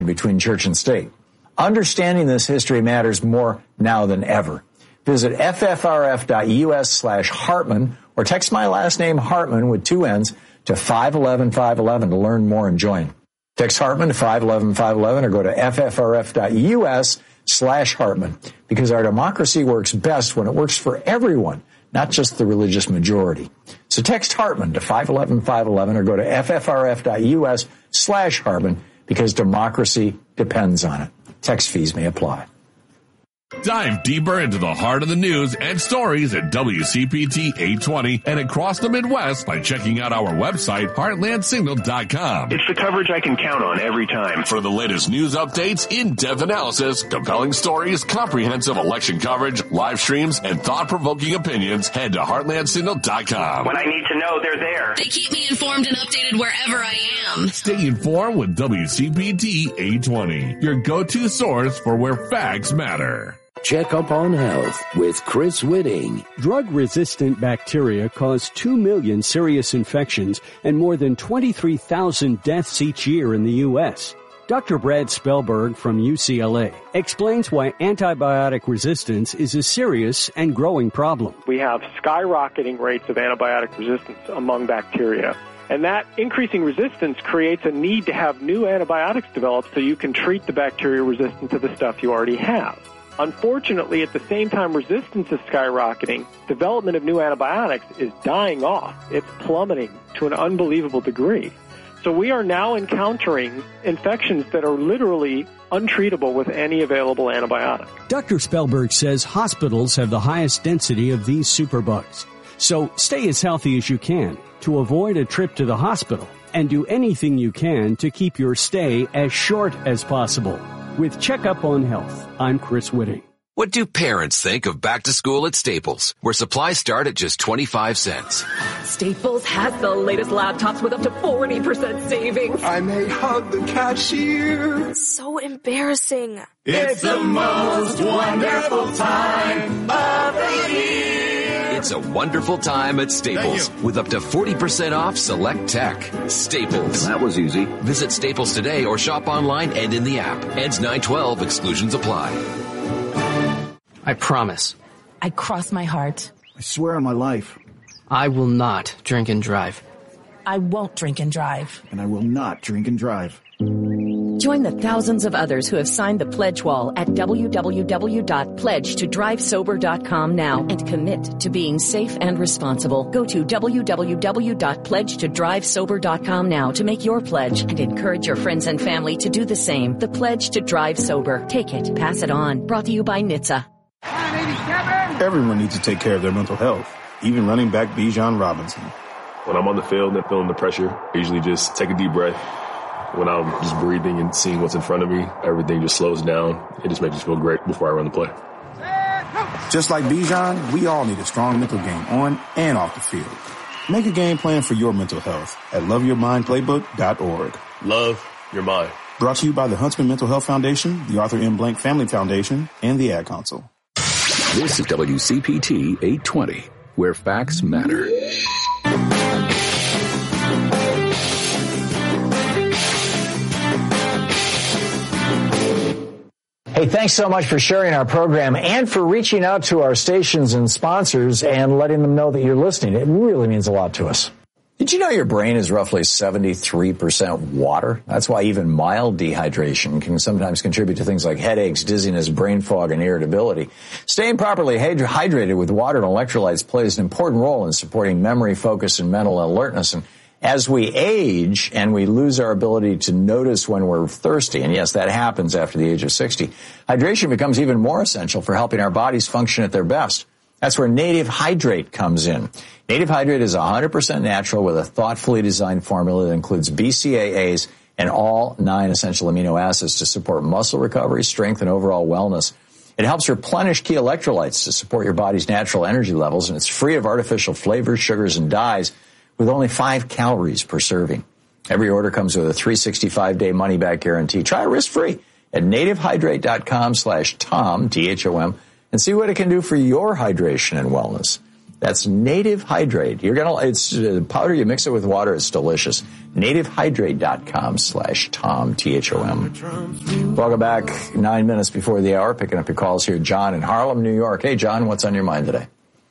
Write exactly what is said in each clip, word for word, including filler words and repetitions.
between church and state. Understanding this history matters more now than ever. Visit ffrf.us slash Hartman or text my last name Hartman with two N's to five one one five one one to learn more and join. Text Hartman to five one one five one one or go to ffrf.us slash Hartman, because our democracy works best when it works for everyone, not just the religious majority. So text Hartman to five one one five one one or go to ffrf.us slash Hartman, because democracy depends on it. Text fees may apply. Dive deeper into the heart of the news and stories at W C P T eight twenty and across the Midwest by checking out our website, heartland signal dot com. It's the coverage I can count on every time. For the latest news updates, in-depth analysis, compelling stories, comprehensive election coverage, live streams, and thought-provoking opinions, head to heartland signal dot com. When I need to know, they're there. They keep me informed and updated wherever I am. Stay informed with W C P T eight twenty, your go-to source for where facts matter. Check Up on Health with Chris Whitting. Drug-resistant bacteria cause two million serious infections and more than twenty-three thousand deaths each year in the U S Doctor Brad Spellberg from U C L A explains why antibiotic resistance is a serious and growing problem. We have skyrocketing rates of antibiotic resistance among bacteria. And that increasing resistance creates a need to have new antibiotics developed so you can treat the bacteria resistant to the stuff you already have. Unfortunately, at the same time resistance is skyrocketing, development of new antibiotics is dying off. It's plummeting to an unbelievable degree. So we are now encountering infections that are literally untreatable with any available antibiotic. Doctor Spellberg says hospitals have the highest density of these superbugs. So stay as healthy as you can to avoid a trip to the hospital, and do anything you can to keep your stay as short as possible. With Checkup on Health, I'm Chris Whitting. What do parents think of back to school at Staples, where supplies start at just twenty-five cents? Staples has the latest laptops with up to forty percent savings. I may hug the cashier. So embarrassing. It's the most wonderful time of the year. It's a wonderful time at Staples with up to forty percent off select tech. Staples. That was easy. Visit Staples today or shop online and in the app. Ends nine twelve. Exclusions apply. I promise. I cross my heart. I swear on my life. I will not drink and drive. I won't drink and drive. And I will not drink and drive. Join the thousands of others who have signed the pledge wall at w w w dot pledge to drive sober dot com now and commit to being safe and responsible. Go to w w w dot pledge to drive sober dot com now to make your pledge and encourage your friends and family to do the same. The Pledge to Drive Sober. Take it, pass it on. Brought to you by N H T S A. Everyone needs to take care of their mental health, even running back Bijan Robinson. When I'm on the field and feeling the pressure, I usually just take a deep breath. When I'm just breathing and seeing what's in front of me, everything just slows down. It just makes me feel great before I run the play. Just like Bijan, we all need a strong mental game on and off the field. Make a game plan for your mental health at love your mind playbook dot org. Love your mind. Brought to you by the Huntsman Mental Health Foundation, the Arthur M. Blank Family Foundation, and the Ad Council. This is W C P T eight twenty, where facts matter. Hey, thanks so much for sharing our program and for reaching out to our stations and sponsors and letting them know that you're listening. It really means a lot to us. Did you know your brain is roughly seventy-three percent water? That's why even mild dehydration can sometimes contribute to things like headaches, dizziness, brain fog, and irritability. Staying properly hydrated with water and electrolytes plays an important role in supporting memory, focus, and mental alertness. And as we age and we lose our ability to notice when we're thirsty, and yes, that happens after the age of sixty, hydration becomes even more essential for helping our bodies function at their best. That's where Native Hydrate comes in. Native Hydrate is one hundred percent natural with a thoughtfully designed formula that includes B C A As and all nine essential amino acids to support muscle recovery, strength, and overall wellness. It helps replenish key electrolytes to support your body's natural energy levels, and it's free of artificial flavors, sugars, and dyes with only five calories per serving. Every order comes with a three hundred sixty-five day money-back guarantee. Try it risk-free at nativehydrate.com slash Tom, T H O M, and see what it can do for your hydration and wellness. That's Native Hydrate. You're gonna, it's uh, powder, you mix it with water, it's delicious. nativehydrate.com slash Tom, T H O M. Welcome back, nine minutes before the hour, picking up your calls here. John in Harlem, New York. Hey, John, what's on your mind today?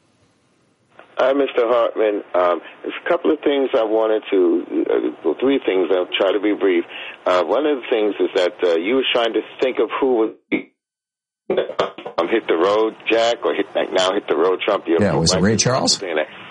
Hi, Mister Hartman. Um, there's a couple of things I wanted to, uh, well, three things. I'll try to be brief. Uh, one of the things is that uh, you were trying to think of who would be, um, hit the road, Jack, or hit, like now hit the road, Trump. Yeah, was it Ray Charles?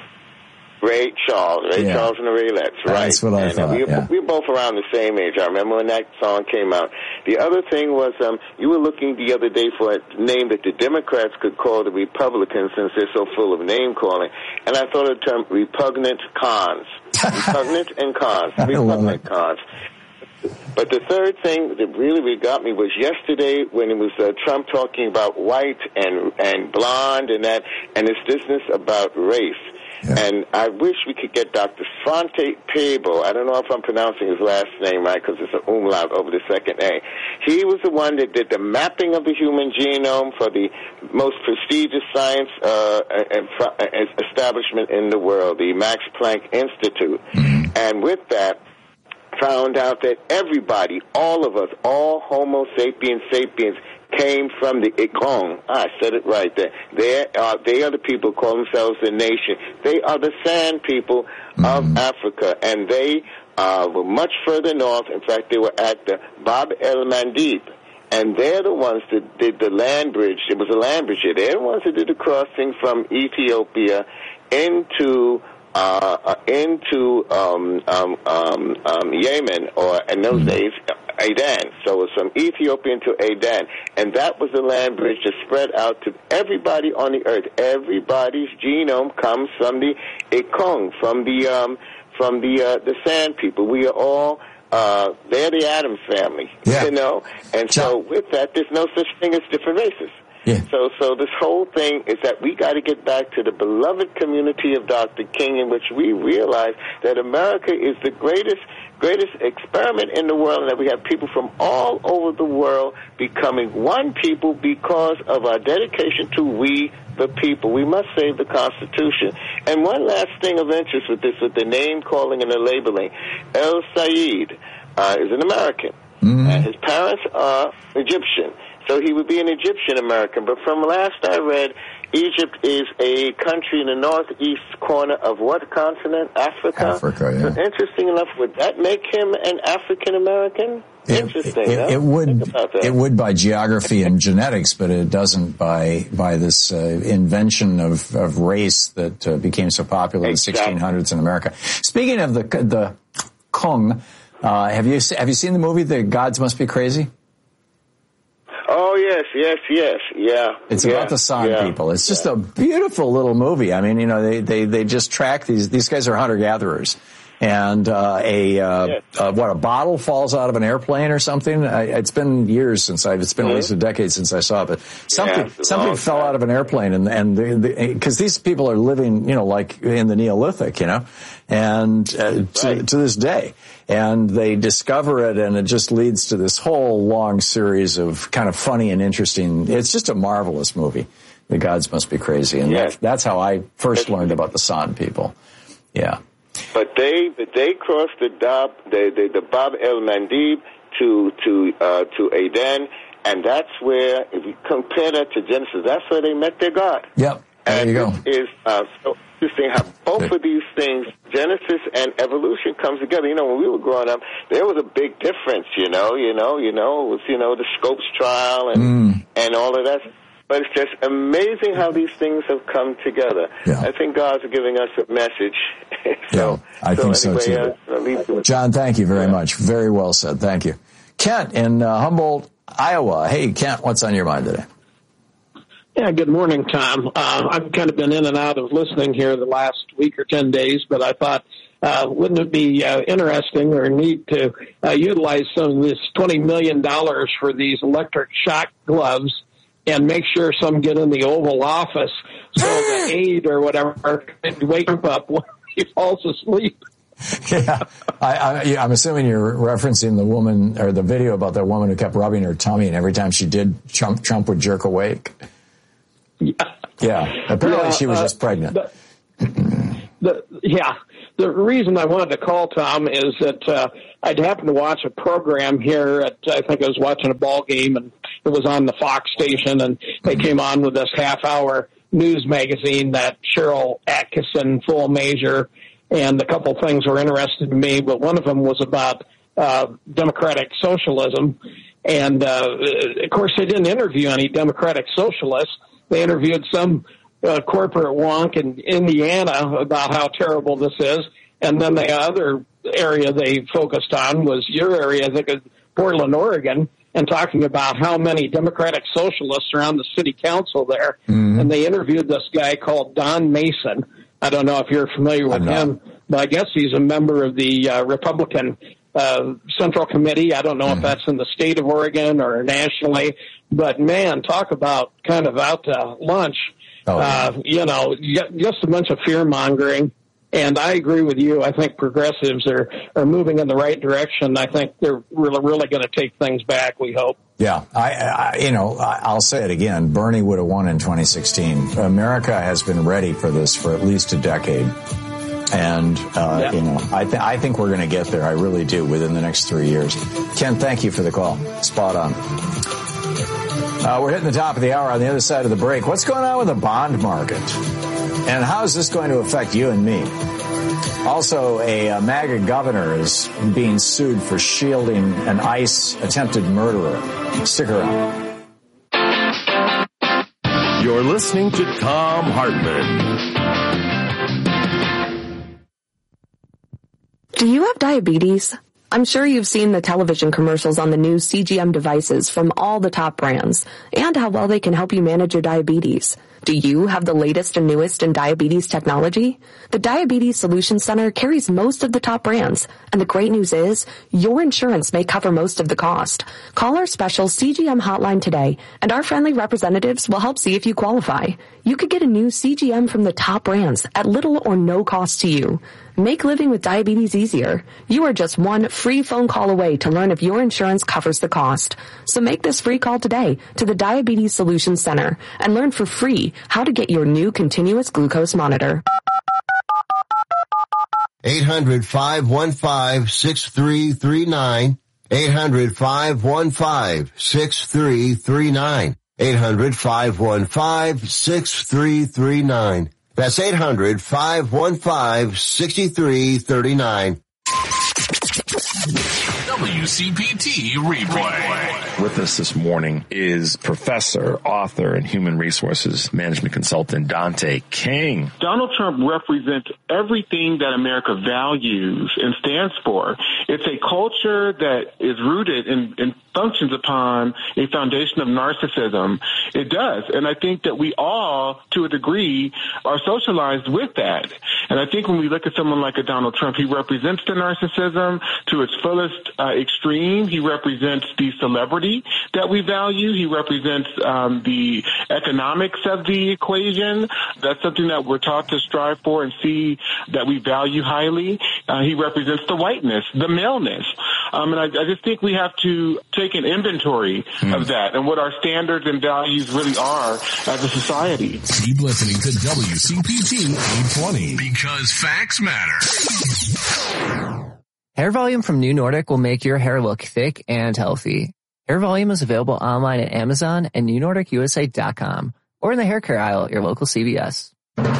Ray Charles, Ray yeah. Charles and the Raylettes, right? That's what I and, thought, uh, we, were, yeah. we were both around the same age. I remember when that song came out. The other thing was um, you were looking the other day for a name that the Democrats could call the Republicans since they're so full of name-calling. And I thought of the term repugnant cons. Repugnant and cons. Repugnant cons. But the third thing that really, really got me was yesterday when it was uh, Trump talking about white and, and blonde and that, and his business about race. Yeah. And I wish we could get Doctor Svante Pääbo. I don't know if I'm pronouncing his last name right because it's an umlaut over the second A. He was the one that did the mapping of the human genome for the most prestigious science uh, establishment in the world, the Max Planck Institute. Mm-hmm. And with that, found out that everybody, all of us, all Homo sapiens sapiens, came from the Ikong. I said it right there. They are, they are the people who call themselves the nation. They are the sand people mm-hmm. of Africa, and they uh, were much further north. In fact, they were at the Bab el Mandeb, and they're the ones that did the land bridge. It was a land bridge. They're the ones that did the crossing from Ethiopia into uh, uh, into um, um, um, um, Yemen, or in those days, Aden. So it was from Ethiopia to Aden. And that was the land bridge that spread out to everybody on the earth. Everybody's genome comes from the Ikong, from the um, from the uh, the sand people. We are all uh, they're the Addams family, yeah. you know. And so with that, there's no such thing as different races. Yeah. So, so this whole thing is that we got to get back to the beloved community of Doctor King, in which we realize that America is the greatest, greatest experiment in the world, and that we have people from all over the world becoming one people because of our dedication to we the people. We must save the Constitution. And one last thing of interest with this, with the name calling and the labeling, El Sayed uh, is an American, mm-hmm. and his parents are Egyptian. So he would be an Egyptian American. But from last I read, Egypt is a country in the northeast corner of what continent? Africa? Africa, yeah. So interesting enough, would that make him an African American? Interesting. It, it, huh? it would. It would by geography and genetics, but it doesn't by by this uh, invention of, of race that uh, became so popular exactly. in the sixteen hundreds in America. Speaking of the the Kong, uh, have you have you seen the movie The Gods Must Be Crazy? Oh, yes, yes, yes, yeah. It's yeah, about the San yeah, people. It's just yeah. a beautiful little movie. I mean, you know, they, they, they just track these, these guys are hunter-gatherers. And, uh, a, uh, yes. uh, what, a bottle falls out of an airplane or something? I, it's been years since I've, it's been mm-hmm. at least a decade since I saw it, but something, yeah, something fell time. out of an airplane and, and the, the, cause these people are living, you know, like in the Neolithic, you know, and, uh, to, right. to this day. And they discover it, and it just leads to this whole long series of kind of funny and interesting. It's just a marvelous movie. The Gods Must Be Crazy. And yes. that, that's how I first learned about the San people. Yeah. But they, but they crossed the Dab, the, the, the Bab el Mandeb to, to, uh, to Aden. And that's where, if you compare that to Genesis, that's where they met their God. Yep. There and you go. It is, uh, so interesting how both of these things, Genesis and evolution, comes together. You know, when we were growing up, there was a big difference, you know, you know, you know, it was, you know, the Scopes trial and, mm. and all of that. But it's just amazing how these things have come together. Yeah. I think God's giving us a message. so, yeah, I so think anyway, so too. Uh, John, thank you very yeah. much. Very well said. Thank you. Kent in uh, Humboldt, Iowa. Hey, Kent, what's on your mind today? Yeah, good morning, Tom. Uh, I've kind of been in and out of listening here the last week or ten days, but I thought, uh, wouldn't it be uh, interesting or neat to uh, utilize some of this twenty million dollars for these electric shock gloves and make sure some get in the Oval Office so the aide or whatever can wake him up when he falls asleep? Yeah, I, I, I'm assuming you're referencing the woman or the video about that woman who kept rubbing her tummy, and every time she did, Trump, Trump would jerk awake. Yeah. Yeah. Apparently yeah, she was uh, just pregnant. But, The, yeah, the reason I wanted to call, Tom, is that uh, I'd happened to watch a program here at, I think I was watching a ball game, and it was on the Fox station, and they came on with this half-hour news magazine that Cheryl Atkinson, Full Measure, and a couple things were interested to me, but one of them was about uh, democratic socialism. And, uh, of course, they didn't interview any democratic socialists. They interviewed some Uh, corporate wonk in Indiana about how terrible this is. And then the other area they focused on was your area, I think, of Portland, Oregon, and talking about how many Democratic socialists are on the city council there. Mm-hmm. And they interviewed this guy called Don Mason. I don't know if you're familiar with him, but I guess he's a member of the uh, Republican uh, Central Committee. I don't know mm-hmm. if that's in the state of Oregon or nationally. But, man, talk about kind of out to lunch. Oh, uh, you know, just a bunch of fear-mongering. And I agree with you. I think progressives are, are moving in the right direction. I think they're really, really going to take things back, we hope. Yeah, I, I you know, I'll say it again. Bernie would have won in twenty sixteen. America has been ready for this for at least a decade. And, uh, yeah. you know, I, th- I think we're going to get there. I really do within the next three years. Ken, thank you for the call. Spot on. Uh, we're hitting the top of the hour. On the other side of the break, what's going on with the bond market? And how is this going to affect you and me? Also, a, a MAGA governor is being sued for shielding an ICE attempted murderer. Stick around. You're listening to Thom Hartmann. Do you have diabetes? I'm sure you've seen the television commercials on the new C G M devices from all the top brands and how well they can help you manage your diabetes. Do you have the latest and newest in diabetes technology? The Diabetes Solutions Center carries most of the top brands, and the great news is your insurance may cover most of the cost. Call our special C G M hotline today, and our friendly representatives will help see if you qualify. You could get a new C G M from the top brands at little or no cost to you. Make living with diabetes easier. You are just one free phone call away to learn if your insurance covers the cost. So make this free call today to the Diabetes Solutions Center and learn for free how to get your new continuous glucose monitor. eight hundred, five one five, six three three nine. eight hundred, five one five, six three three nine. eight hundred, five one five, six three three nine. That's eight hundred, five one five, six three three nine. W C P T Replay. With us this morning is professor, author, and human resources management consultant Dante King. Donald Trump represents everything that America values and stands for. It's a culture that is rooted and, and functions upon a foundation of narcissism. It does. And I think that we all, to a degree, are socialized with that. And I think when we look at someone like a Donald Trump, he represents the narcissism to its fullest uh, extreme. He represents the celebrity that we value. He represents um, the economics of the equation. That's something that we're taught to strive for and see that we value highly. Uh, he represents the whiteness, the maleness. Um, and I, I just think we have to take an inventory mm. of that and what our standards and values really are as a society. Keep listening to W C P T eight twenty because facts matter. Hair Volume from New Nordic will make your hair look thick and healthy. Hair Volume is available online at Amazon and new nordic u s a dot com or in the hair care aisle at your local C V S.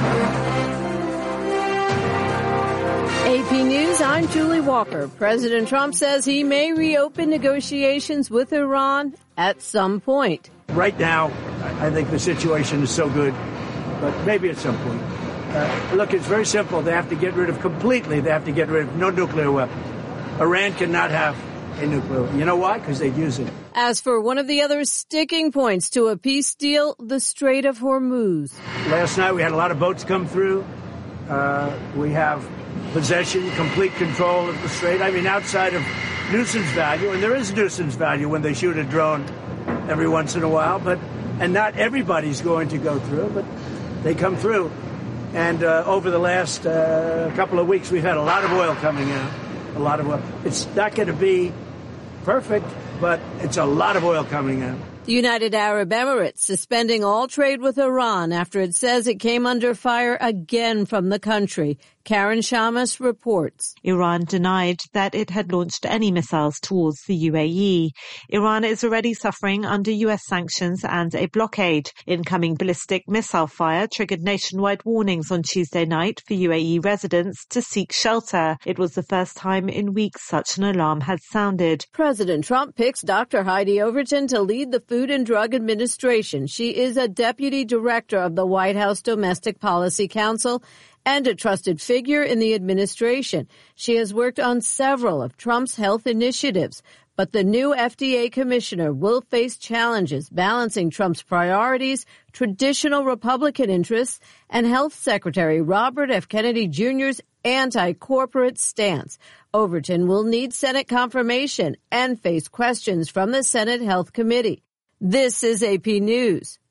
A P News, I'm Julie Walker. President Trump says he may reopen negotiations with Iran at some point. Right now, I think the situation is so good, but maybe at some point. Uh, look, it's very simple. They have to get rid of completely, they have to get rid of no nuclear weapons. Iran cannot have a nuclear weapon. You know why? Because they'd use it. As for one of the other sticking points to a peace deal, the Strait of Hormuz. Last night we had a lot of boats come through. Uh, we have possession, complete control of the strait. I mean, outside of nuisance value, and there is nuisance value when they shoot a drone every once in a while, but and not everybody's going to go through, but they come through. And uh, over the last uh, couple of weeks, we've had a lot of oil coming out, a lot of oil. It's not going to be perfect, but it's a lot of oil coming out. The United Arab Emirates suspending all trade with Iran after it says it came under fire again from the country. Karen Shamas reports. Iran denied that it had launched any missiles towards the U A E. Iran is already suffering under U S sanctions and a blockade. Incoming ballistic missile fire triggered nationwide warnings on Tuesday night for U A E residents to seek shelter. It was the first time in weeks such an alarm had sounded. President Trump picks Doctor Heidi Overton to lead the Food and Drug Administration. She is a deputy director of the White House Domestic Policy Council and a trusted figure in the administration. She has worked on several of Trump's health initiatives, but the new F D A commissioner will face challenges balancing Trump's priorities, traditional Republican interests, and Health Secretary Robert F. Kennedy Junior's anti-corporate stance. Overton will need Senate confirmation and face questions from the Senate Health Committee. This is A P News.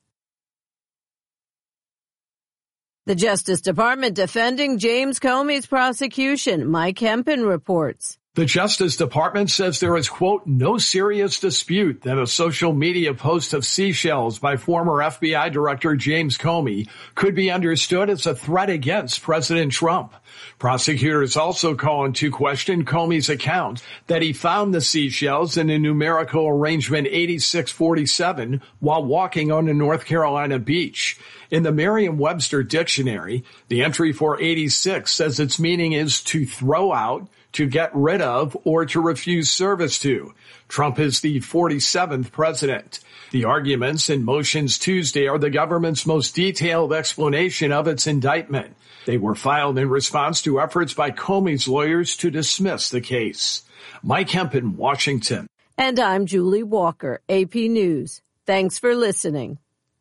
The Justice Department defending James Comey's prosecution. Mike Hempen reports. The Justice Department says there is, quote, no serious dispute that a social media post of seashells by former F B I Director James Comey could be understood as a threat against President Trump. Prosecutors also call into question Comey's account that he found the seashells in a numerical arrangement eighty-six forty-seven while walking on a North Carolina beach. In the Merriam-Webster dictionary, the entry for eighty-six says its meaning is to throw out, to get rid of, or to refuse service to. Trump is the forty-seventh president. The arguments and motions Tuesday are the government's most detailed explanation of its indictment. They were filed in response to efforts by Comey's lawyers to dismiss the case. Mike Hempen, Washington. And I'm Julie Walker, A P News. Thanks for listening.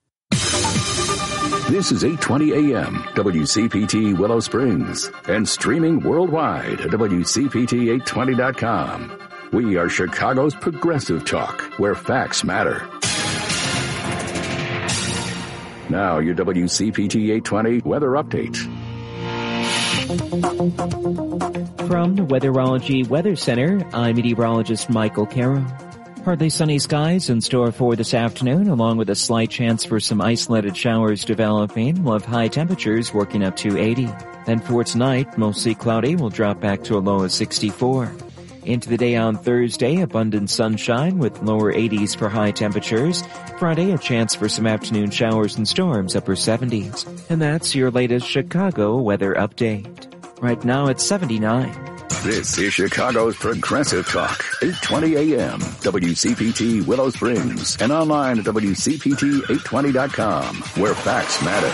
This is eight twenty A M, W C P T Willow Springs, and streaming worldwide at W C P T eight twenty dot com. We are Chicago's progressive talk, where facts matter. Now, your W C P T eight twenty weather update. From the Weatherology Weather Center, I'm meteorologist Michael Carroll. Partly sunny skies in store for this afternoon, along with a slight chance for some isolated showers developing. We'll have high temperatures working up to eighty. Then for tonight, mostly cloudy, will drop back to a low of sixty-four. Into the day on Thursday, abundant sunshine with lower eighties for high temperatures. Friday, a chance for some afternoon showers and storms, upper seventies. And that's your latest Chicago weather update. Right now it's seventy-nine. This is Chicago's Progressive Talk, eight twenty A M, W C P T Willow Springs, and online at W C P T eight twenty dot com, where facts matter.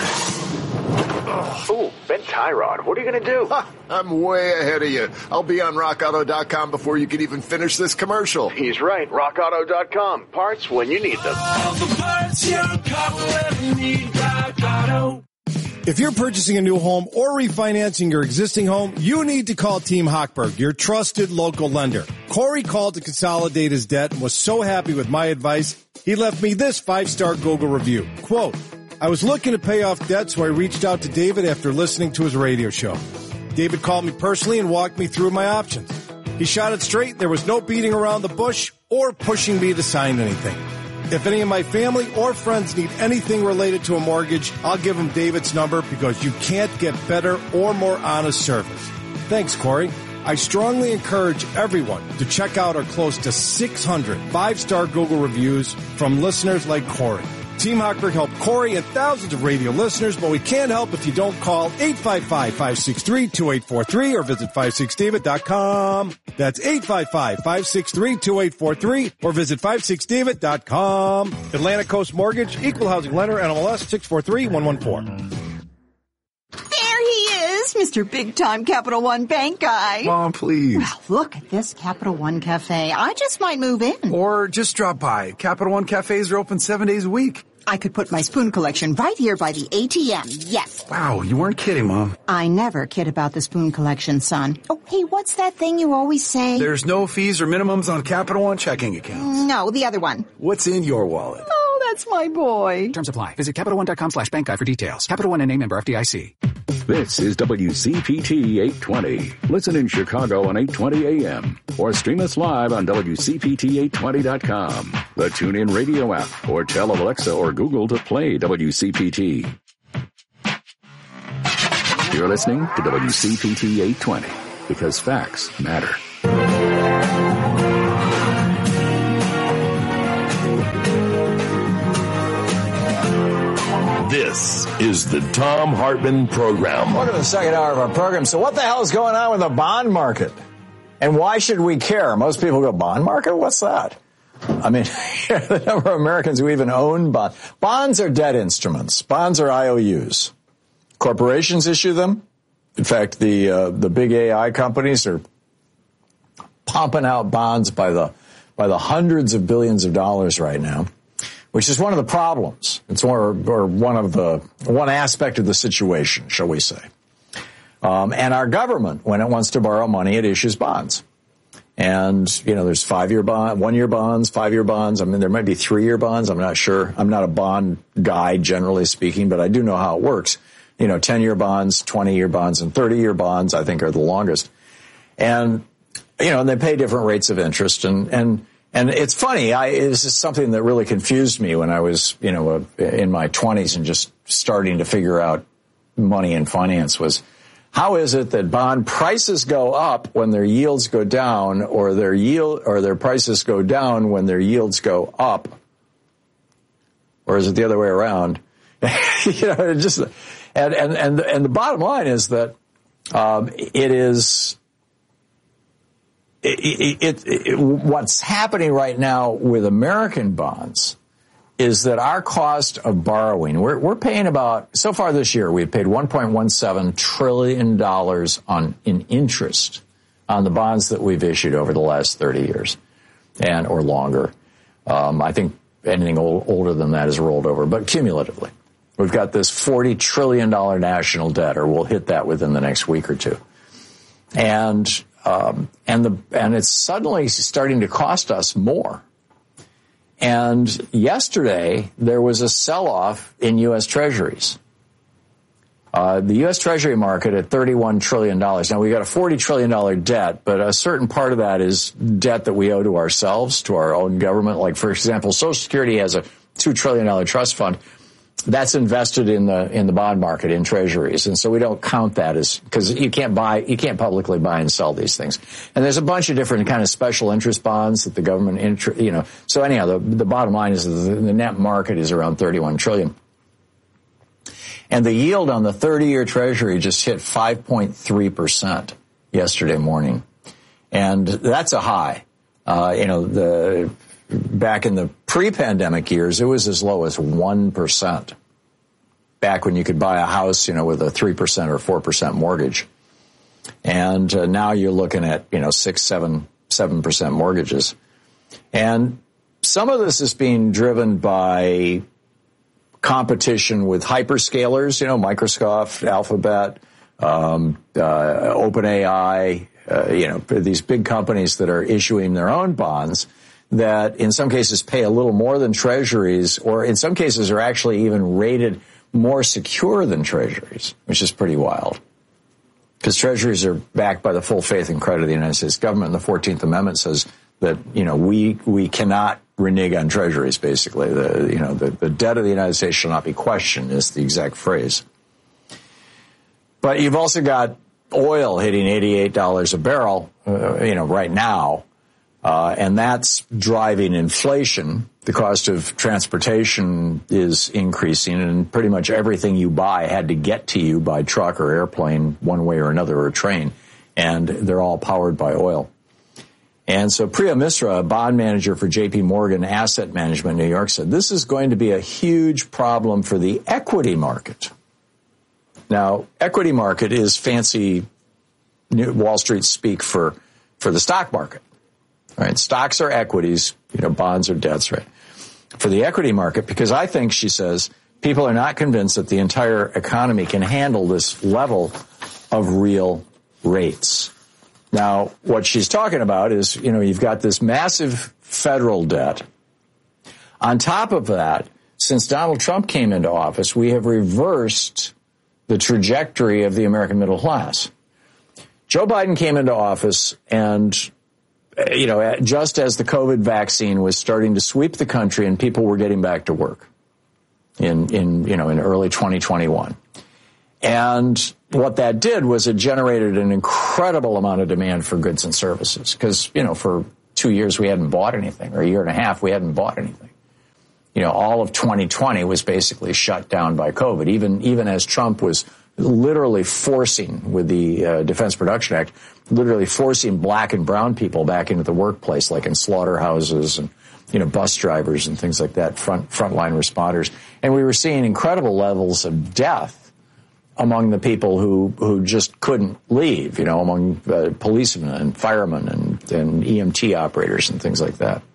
Ooh, Ben Tyrod, what are you going to do? Ha, I'm way ahead of you. I'll be on rock auto dot com before you can even finish this commercial. He's right, rock auto dot com. Parts when you need them. All the parts your car will ever need, Rock Auto. If you're purchasing a new home or refinancing your existing home, you need to call Team Hochberg, your trusted local lender. Corey called to consolidate his debt and was so happy with my advice, he left me this five-star Google review. Quote, I was looking to pay off debt, so I reached out to David after listening to his radio show. David called me personally and walked me through my options. He shot it straight. There was no beating around the bush or pushing me to sign anything. If any of my family or friends need anything related to a mortgage, I'll give them David's number because you can't get better or more honest service. Thanks, Corey. I strongly encourage everyone to check out our close to six hundred five-star Google reviews from listeners like Corey. Team Hochberg helped Corey and thousands of radio listeners, but we can't help if you don't call eight five five, five six three, two eight four three or visit five six david dot com. That's eight five five, five six three, two eight four three or visit five six david dot com. Atlantic Coast Mortgage, Equal Housing Lender, N M L S six four three one one four. There he is, Mister Big Time Capital One Bank guy. Mom, please. Well, look at this Capital One Cafe. I just might move in. Or just drop by. Capital One Cafes are open seven days a week. I could put my spoon collection right here by the A T M, yes. Wow, you weren't kidding, Mom. I never kid about the spoon collection, son. Oh, hey, what's that thing you always say? There's no fees or minimums on Capital One checking accounts. No, the other one. What's in your wallet? Oh, that's my boy. Terms apply. Visit Capital One dot com slash bank guide for details. Capital One and name member F D I C. This is W C P T eight twenty. Listen in Chicago on eight twenty A M or stream us live on W C P T eight twenty dot com, the TuneIn Radio app, or tell Alexa or Google to play W C P T. You're listening to W C P T eight twenty because facts matter. This is the Thom Hartmann Program. Welcome to the second hour of our program. So what the hell is going on with the bond market? And why should we care? Most people go, bond market? What's that? I mean, the number of Americans who even own bonds. Bonds are debt instruments. Bonds are I O Us. Corporations issue them. In fact, the uh, the big A I companies are pumping out bonds by the by the hundreds of billions of dollars right now, which is one of the problems. It's one, or, or one of the one aspect of the situation, shall we say. Um, and our government, when it wants to borrow money, it issues bonds. And, you know, there's five-year bond, one-year bonds, five-year bonds. I mean, there might be three-year bonds. I'm not sure. I'm not a bond guy, generally speaking, but I do know how it works. You know, ten-year bonds, twenty-year bonds, and thirty-year bonds, I think, are the longest. And, you know, and they pay different rates of interest. And, and, and it's funny. I, this is something that really confused me when I was, you know, in my twenties and just starting to figure out money and finance was, how is it that bond prices go up when their yields go down, or their yield, or their prices go down when their yields go up? Or is it the other way around? You know, it just, And, and, and, and the bottom line is that, um, it is, it, it, it, what's happening right now with American bonds is that our cost of borrowing, we're, we're paying about, so far this year, we've paid one point one seven trillion dollars on, in interest on the bonds that we've issued over the last thirty years and, or longer. Um, I think anything old, older than that is rolled over, but cumulatively. We've got this forty trillion dollars national debt, or we'll hit that within the next week or two. And, um, and the, and it's suddenly starting to cost us more. And yesterday, there was a sell-off in U S Treasuries. Uh, the U S Treasury market at thirty-one trillion dollars. Now, we got a forty trillion dollars debt, but a certain part of that is debt that we owe to ourselves, to our own government. Like, for example, Social Security has a two trillion dollars trust fund. That's invested in the in the bond market, in treasuries, and so we don't count that as, because you can't buy, you can't publicly buy and sell these things. And there's a bunch of different kind of special interest bonds that the government, intr- you know. So anyhow, the, the bottom line is the, the net market is around thirty-one trillion, and the yield on the thirty-year Treasury just hit five point three percent yesterday morning, and that's a high. Uh, you know, the back in the pre-pandemic years, it was as low as one percent. Back when you could buy a house, you know, with a three percent or four percent mortgage. And uh, now you're looking at, you know, six, seven, seven percent mortgages. And some of this is being driven by competition with hyperscalers, you know, Microsoft, Alphabet, um, uh, OpenAI, uh, you know, these big companies that are issuing their own bonds that in some cases pay a little more than treasuries, or in some cases are actually even rated more secure than treasuries, which is pretty wild. Because treasuries are backed by the full faith and credit of the United States government, and the fourteenth Amendment says that, you know, we we cannot renege on treasuries, basically. The, you know, the, the debt of the United States shall not be questioned is the exact phrase. But you've also got oil hitting eighty-eight dollars a barrel, uh, you know, right now. Uh, and that's driving inflation. The cost of transportation is increasing, and pretty much everything you buy had to get to you by truck or airplane one way or another, or train. And they're all powered by oil. And so Priya Misra, a bond manager for J P Morgan Asset Management in New York, said this is going to be a huge problem for the equity market. Now, equity market is fancy Wall Street speak for, for the stock market. Right, stocks are equities, you know, bonds are debts, right? For the equity market, because I think, she says, people are not convinced that the entire economy can handle this level of real rates. Now, what she's talking about is, you know, you've got this massive federal debt. On top of that, since Donald Trump came into office, we have reversed the trajectory of the American middle class. Joe Biden came into office and, you know, just as the COVID vaccine was starting to sweep the country and people were getting back to work in, in you know, in early twenty twenty-one. And what that did was it generated an incredible amount of demand for goods and services because, you know, for two years we hadn't bought anything, or a year and a half we hadn't bought anything. You know, all of twenty twenty was basically shut down by COVID, even even as Trump was literally forcing, with the uh, Defense Production Act, literally forcing black and brown people back into the workplace, like in slaughterhouses and, you know, bus drivers and things like that, front frontline responders. And we were seeing incredible levels of death among the people who, who just couldn't leave, you know, among uh, policemen and firemen and, and E M T operators and things like that.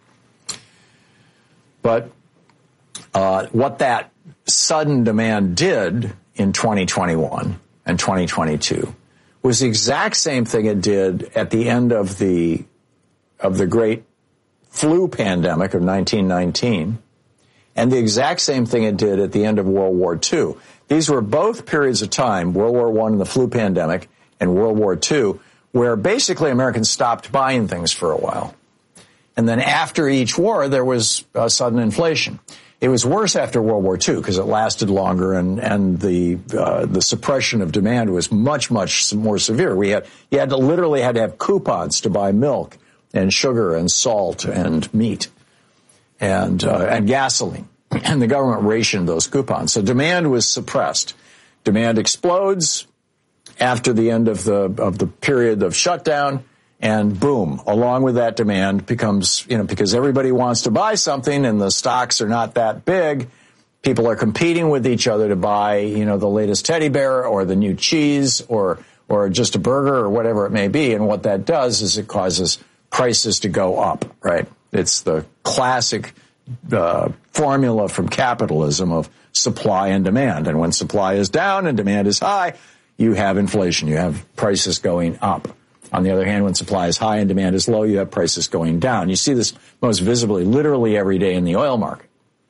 But uh, what that sudden demand did in twenty twenty-one and twenty twenty-two was the exact same thing it did at the end of the of the great flu pandemic of nineteen nineteen, and the exact same thing it did at the end of World War Two. These were both periods of time, World War One and the flu pandemic and World War Two, where basically Americans stopped buying things for a while. And then after each war, there was uh, sudden inflation. It was worse after World War Two because it lasted longer, and and the uh, the suppression of demand was much much more severe. We had you had to literally had to have coupons to buy milk and sugar and salt and meat and uh, and gasoline, and the government rationed those coupons. So demand was suppressed. Demand explodes after the end of the of the period of shutdown. And boom, along with that demand becomes, you know, because everybody wants to buy something and the stocks are not that big, people are competing with each other to buy, you know, the latest teddy bear or the new cheese or, or just a burger or whatever it may be. And what that does is it causes prices to go up, right? It's the classic uh, formula from capitalism of supply and demand. And when supply is down and demand is high, you have inflation, you have prices going up. On the other hand, when supply is high and demand is low, you have prices going down. You see this most visibly, literally every day in the oil market.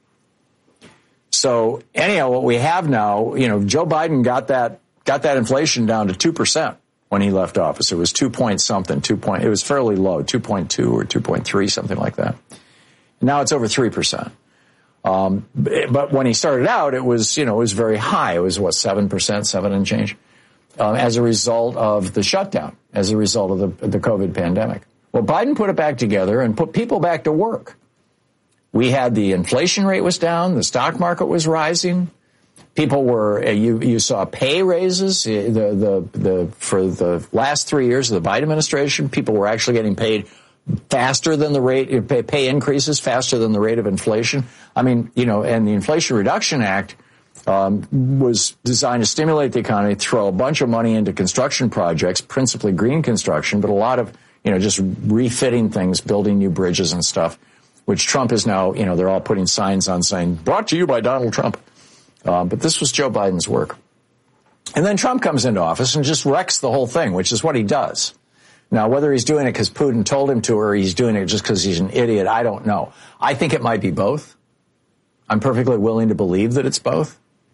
So anyhow, what we have now, you know, Joe Biden got that got that inflation down to two percent when he left office. It was two point something, two point. It was fairly low, two point two or two point three, something like that. Now it's over three percent. Um, but when he started out, it was, you know, it was very high. It was what, seven percent, seven and change. Um, as a result of the shutdown, as a result of the, the COVID pandemic. Well, Biden put it back together and put people back to work. We had the inflation rate was down, the stock market was rising. People were, you, you saw pay raises. The, the, the, for the last three years of the Biden administration, people were actually getting paid faster than the rate, pay, pay increases faster than the rate of inflation. I mean, you know, and the Inflation Reduction Act Um, was designed to stimulate the economy, throw a bunch of money into construction projects, principally green construction, but a lot of, you know, just refitting things, building new bridges and stuff, which Trump is now, you know, they're all putting signs on saying, brought to you by Donald Trump. Um, but this was Joe Biden's work. And then Trump comes into office and just wrecks the whole thing, which is what he does. Now, whether he's doing it because Putin told him to or he's doing it just because he's an idiot, I don't know. I think it might be both. I'm perfectly willing to believe that it's both.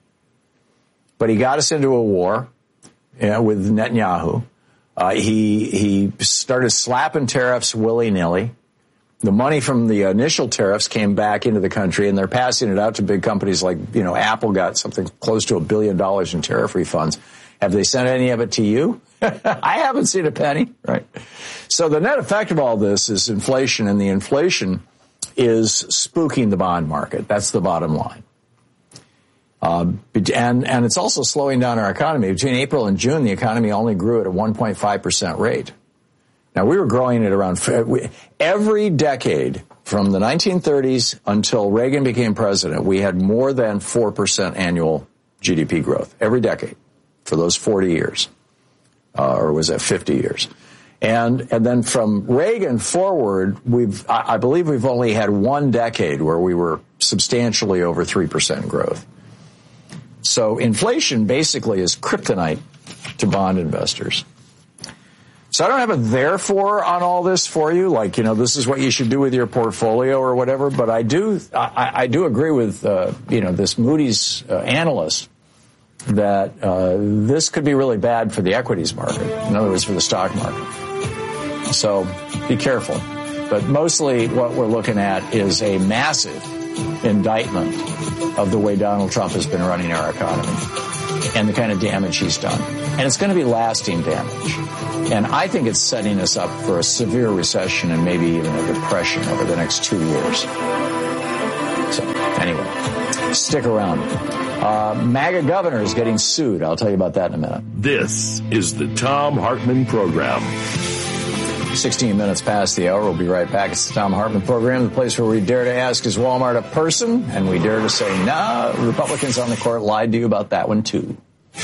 But he got us into a war, you know, with Netanyahu. Uh, he he started slapping tariffs willy-nilly. The money from the initial tariffs came back into the country, and they're passing it out to big companies like, you know, Apple got something close to a billion dollars in tariff refunds. Have they sent any of it to you? I haven't seen a penny, right? So the net effect of all this is inflation, and the inflation is spooking the bond market. That's the bottom line. Uh, and, and it's also slowing down our economy. Between April and June, the economy only grew at a one point five percent rate. Now, we were growing at around every decade from the nineteen thirties until Reagan became president. We had more than four percent annual G D P growth every decade for those forty years, uh, or was that fifty years? And, and then from Reagan forward, we've, I, I believe we've only had one decade where we were substantially over three percent growth. So inflation basically is kryptonite to bond investors. So I don't have a therefore on all this for you, like, you know, this is what you should do with your portfolio or whatever. But I do, I, I do agree with, uh, you know, this Moody's uh, analyst that uh, this could be really bad for the equities market. In other words, for the stock market. So be careful. But mostly what we're looking at is a massive indictment of the way Donald Trump has been running our economy and the kind of damage he's done. And it's going to be lasting damage. And I think it's setting us up for a severe recession and maybe even a depression over the next two years. So anyway, stick around. Uh, MAGA governor is getting sued. I'll tell you about that in a minute. This is the Thom Hartmann Program. sixteen minutes past the hour. We'll be right back. It's the Thom Hartmann Program, the place where we dare to ask, is Walmart a person? And we dare to say, no, nah, Republicans on the court lied to you about that one, too.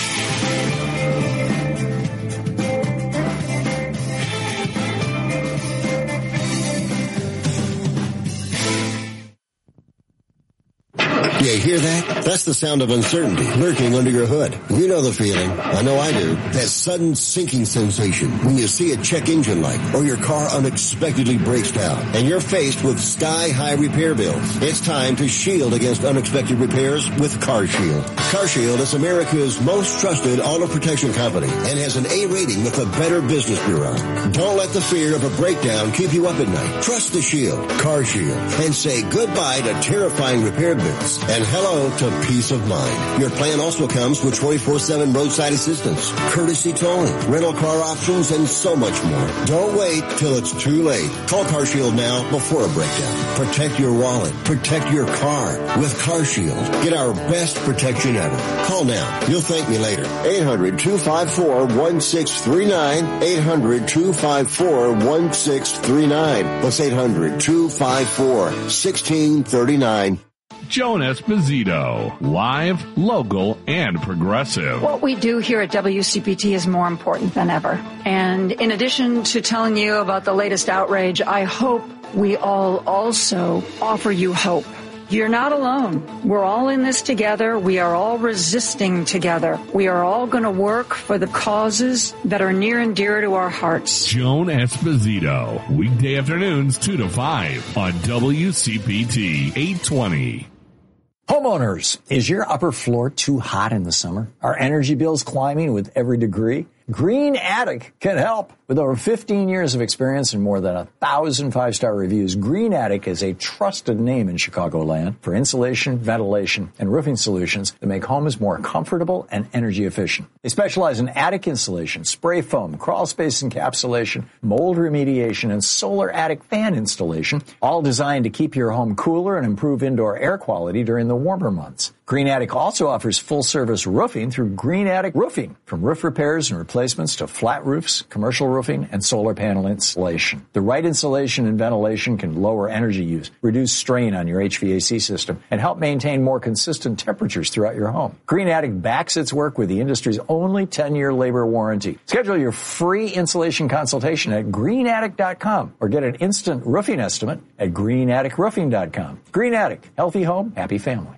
You hear that? That's the sound of uncertainty lurking under your hood. You know the feeling. I know I do. That sudden sinking sensation when you see a check engine light or your car unexpectedly breaks down and you're faced with sky-high repair bills. It's time to shield against unexpected repairs with CarShield. CarShield is America's most trusted auto protection company and has an A rating with the Better Business Bureau. Don't let the fear of a breakdown keep you up at night. Trust the Shield, CarShield, and say goodbye to terrifying repair bills and hello to peace of mind. Your plan also comes with twenty-four seven roadside assistance, courtesy towing, rental car options, and so much more. Don't wait till it's too late. Call CarShield now before a breakdown. Protect your wallet. Protect your car with CarShield. Get our best protection ever. Call now. You'll thank me later. eight hundred, two five four, one six three nine. eight hundred, two five four, one six three nine. That's eight hundred, two five four, one six three nine. Joan Esposito, live, local, and progressive. What we do here at W C P T is more important than ever. And in addition to telling you about the latest outrage, I hope we all also offer you hope. You're not alone. We're all in this together. We are all resisting together. We are all going to work for the causes that are near and dear to our hearts. Joan Esposito, weekday afternoons two to five on W C P T eight twenty. Homeowners, is your upper floor too hot in the summer? Are energy bills climbing with every degree? Green Attic can help. With over fifteen years of experience and more than a thousand five-star reviews, Green Attic is a trusted name in Chicagoland for insulation, ventilation, and roofing solutions that make homes more comfortable and energy efficient. They specialize in attic insulation, spray foam, crawl space encapsulation, mold remediation, and solar attic fan installation, all designed to keep your home cooler and improve indoor air quality during the warmer months. Green Attic also offers full-service roofing through Green Attic Roofing, from roof repairs and replacements to flat roofs, commercial roofing, and solar panel installation. The right insulation and ventilation can lower energy use, reduce strain on your H V A C system, and help maintain more consistent temperatures throughout your home. Green Attic backs its work with the industry's only ten-year labor warranty. Schedule your free insulation consultation at green attic dot com or get an instant roofing estimate at green attic roofing dot com. Green Attic, healthy home, happy family.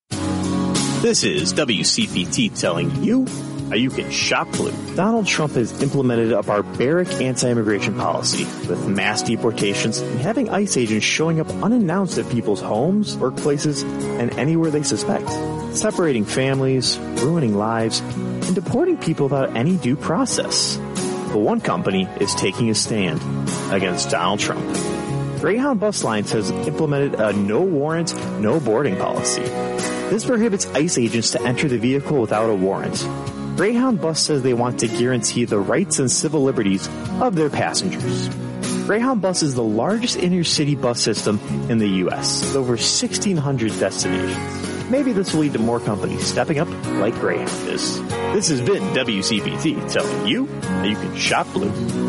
This is W C P T telling you how you can shop blue. Donald Trump has implemented a barbaric anti-immigration policy with mass deportations and having ICE agents showing up unannounced at people's homes, workplaces, and anywhere they suspect, separating families, ruining lives, and deporting people without any due process. But one company is taking a stand against Donald Trump. Greyhound Bus Lines has implemented a no warrant, no boarding policy. This prohibits ICE agents to enter the vehicle without a warrant. Greyhound Bus says they want to guarantee the rights and civil liberties of their passengers. Greyhound Bus is the largest inner-city bus system in the U S, with over sixteen hundred destinations. Maybe this will lead to more companies stepping up like Greyhound is. This has been W C P T telling you how you can shop blue.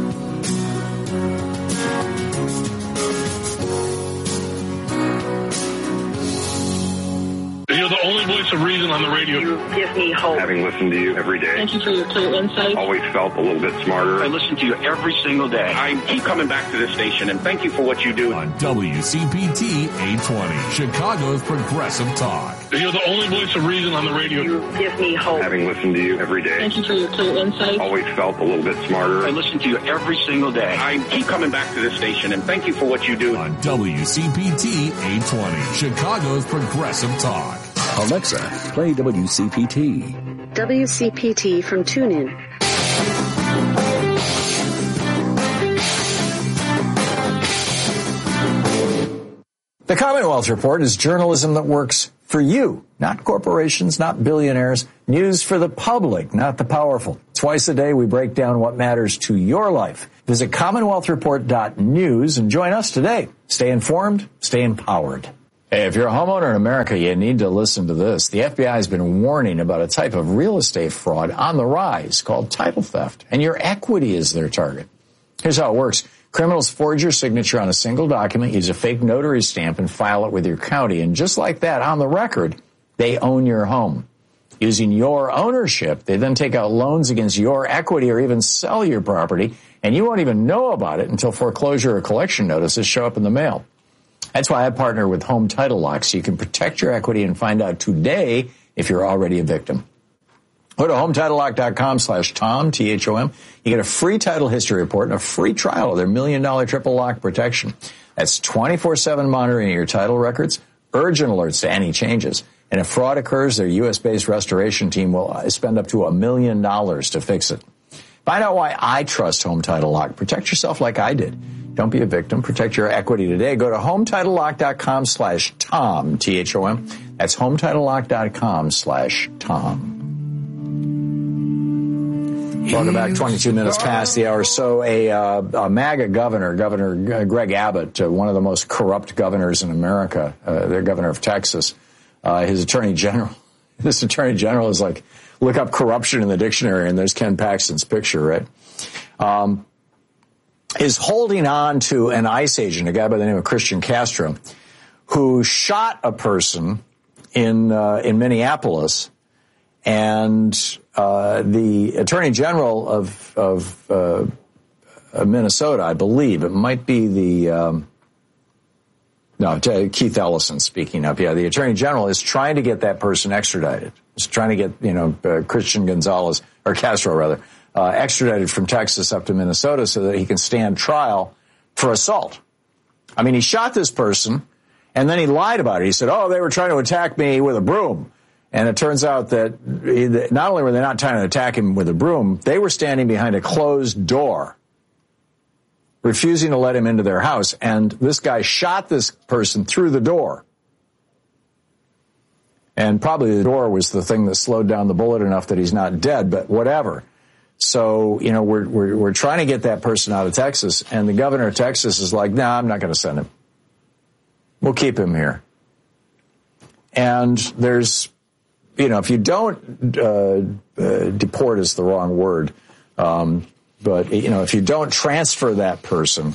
You're the only voice of reason on the radio. You give me hope. Having listened to you every day. Thank you for your clear insight. Always felt a little bit smarter. I listen to you every single day. I keep coming back to this station, and thank you for what you do. On W C P T eight twenty, Chicago's Progressive Talk. You're the only voice of reason on the radio. You give me hope. Having listened to you every day. Thank you for your clear insight. Always felt a little bit smarter. I listen to you every single day. I keep coming back to this station, and thank you for what you do. On W C P T eight twenty, Chicago's Progressive Talk. Alexa, play W C P T. W C P T from TuneIn. The Commonwealth Report is journalism that works for you, not corporations, not billionaires. News for the public, not the powerful. Twice a day, we break down what matters to your life. Visit commonwealth report dot news and join us today. Stay informed, stay empowered. Hey, if you're a homeowner in America, you need to listen to this. The F B I has been warning about a type of real estate fraud on the rise called title theft, and your equity is their target. Here's how it works. Criminals forge your signature on a single document, use a fake notary stamp, and file it with your county. And just like that, on the record, they own your home. Using your ownership, they then take out loans against your equity or even sell your property, and you won't even know about it until foreclosure or collection notices show up in the mail. That's why I partner with Home Title Lock, so you can protect your equity and find out today if you're already a victim. Go to home title lock dot com slash Tom, T H O M. You get a free title history report and a free trial of their million dollar triple lock protection. That's twenty-four seven monitoring of your title records, urgent alerts to any changes. And if fraud occurs, their U S based restoration team will spend up to a million dollars to fix it. Find out why I trust Home Title Lock. Protect yourself like I did. Don't be a victim. Protect your equity today. Go to home title lock dot com slash Tom, T H O M. That's home title lock dot com slash Tom. Welcome back. twenty-two minutes past the hour. So a, uh, a MAGA governor, Governor Greg Abbott, uh, one of the most corrupt governors in America, uh, the governor of Texas, uh, his attorney general, this attorney general is like, look up corruption in the dictionary and there's Ken Paxton's picture, right? Um, is holding on to an ICE agent, a guy by the name of Christian Castro, who shot a person in, uh, in Minneapolis. And uh, the Attorney General of, of uh, Minnesota, I believe, it might be the, um, no, Keith Ellison speaking up. Yeah, the Attorney General is trying to get that person extradited. He's trying to get, you know, uh, Christian Gonzalez, or Castro rather, uh, extradited from Texas up to Minnesota so that he can stand trial for assault. I mean, he shot this person, and then he lied about it. He said, oh, they were trying to attack me with a broom. And it turns out that not only were they not trying to attack him with a broom, they were standing behind a closed door, refusing to let him into their house. And this guy shot this person through the door. And probably the door was the thing that slowed down the bullet enough that he's not dead, but whatever. So, you know, we're, we're, we're trying to get that person out of Texas. And the governor of Texas is like, nah, I'm not going to send him. We'll keep him here. And there's, you know, if you don't, uh, uh, deport is the wrong word, um, but, you know, if you don't transfer that person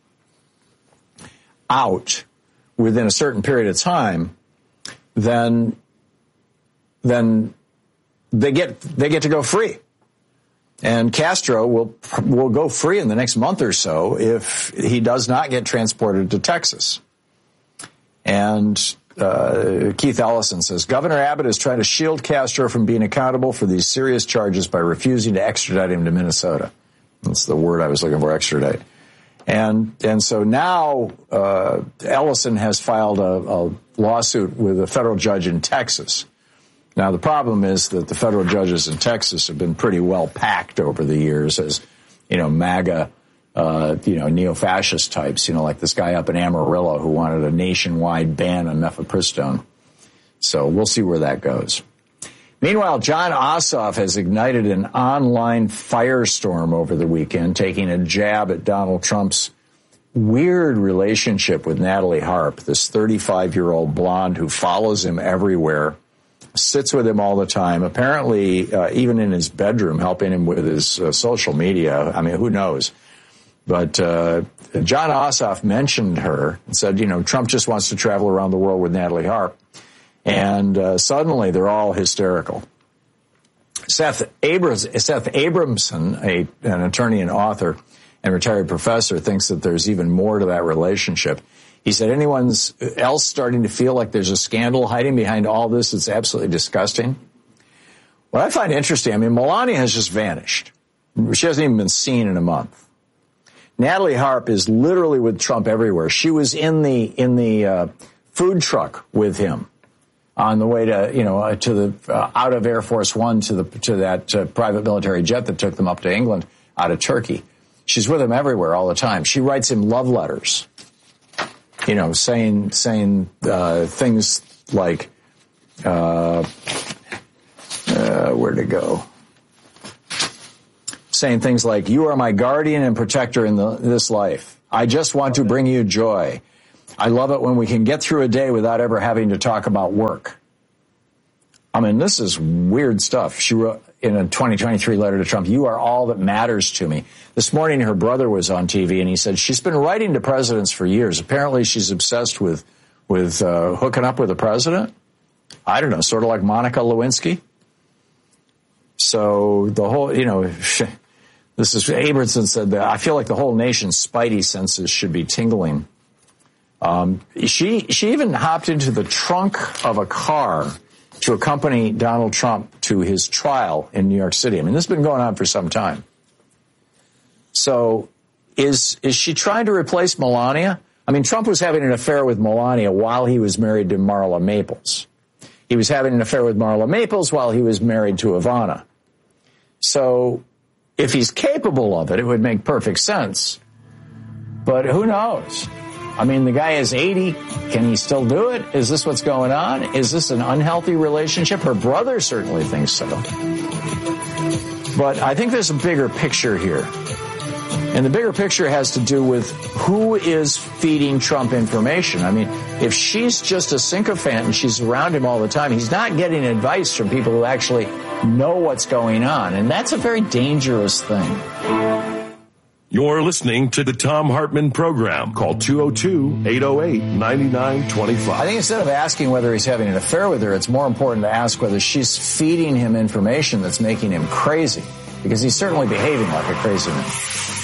out within a certain period of time, then, then they get, they get to go free. And Castro will, will go free in the next month or so if he does not get transported to Texas. And Uh, Keith Ellison says, Governor Abbott is trying to shield Castro from being accountable for these serious charges by refusing to extradite him to Minnesota. That's the word I was looking for, extradite. And and so now uh, Ellison has filed a, a lawsuit with a federal judge in Texas. Now, the problem is that the federal judges in Texas have been pretty well packed over the years as, you know, MAGA Uh, you know, neo-fascist types, you know, like this guy up in Amarillo who wanted a nationwide ban on mifepristone. So we'll see where that goes. Meanwhile, Jon Ossoff has ignited an online firestorm over the weekend, taking a jab at Donald Trump's weird relationship with Natalie Harp, this thirty-five-year-old blonde who follows him everywhere, sits with him all the time, apparently uh, even in his bedroom, helping him with his uh, social media. I mean, who knows? But uh, Jon Ossoff mentioned her and said, you know, Trump just wants to travel around the world with Natalie Harp. And uh, suddenly they're all hysterical. Seth, Abrams, Seth Abramson, a, an attorney and author and retired professor, thinks that there's even more to that relationship. He said anyone else starting to feel like there's a scandal hiding behind all this, it's absolutely disgusting. What I find interesting, I mean, Melania has just vanished. She hasn't even been seen in a month. Natalie Harp is literally with Trump everywhere. She was in the in the uh, food truck with him on the way to, you know, uh, to the, uh, out of Air Force One to the, to that uh, private military jet that took them up to England out of Turkey. She's with him everywhere all the time. She writes him love letters, you know, saying, saying, uh, things like, uh, uh, where'd it go? Saying things like, you are my guardian and protector in the, this life. I just want to bring you joy. I love it when we can get through a day without ever having to talk about work. I mean, this is weird stuff. She wrote in a twenty twenty-three letter to Trump, you are all that matters to me. This morning, her brother was on T V and he said she's been writing to presidents for years. Apparently, she's obsessed with, with, uh, hooking up with the president. I don't know, sort of like Monica Lewinsky. So the whole, you know, this is, Abramson said that I feel like the whole nation's spidey senses should be tingling. Um, she, she even hopped into the trunk of a car to accompany Donald Trump to his trial in New York City. I mean, this has been going on for some time. So is, is she trying to replace Melania? I mean, Trump was having an affair with Melania while he was married to Marla Maples. He was having an affair with Marla Maples while he was married to Ivana. So if he's capable of it, it would make perfect sense. But who knows? I mean, the guy is eighty. Can he still do it? Is this what's going on? Is this an unhealthy relationship? Her brother certainly thinks so. But I think there's a bigger picture here. And the bigger picture has to do with who is feeding Trump information. I mean, if she's just a sycophant and she's around him all the time, he's not getting advice from people who actually know what's going on. And that's a very dangerous thing. You're listening to the Thom Hartmann Program. Call two oh two, eight oh eight, nine nine two five. I think instead of asking whether he's having an affair with her, it's more important to ask whether she's feeding him information that's making him crazy. Because he's certainly behaving like a crazy man.